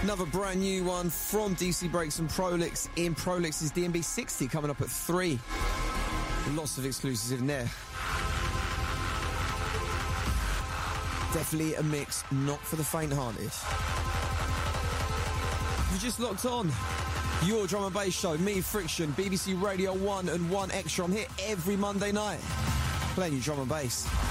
Another brand new one from DC Breaks and Prolix. In Prolix's DMB 60 coming up at 3. Lots of exclusives in there. Definitely a mix not for the faint-hearted. You just locked on your drum and bass show, me, Friction, BBC Radio 1 and 1 Extra. I'm here every Monday night playing you drum and bass.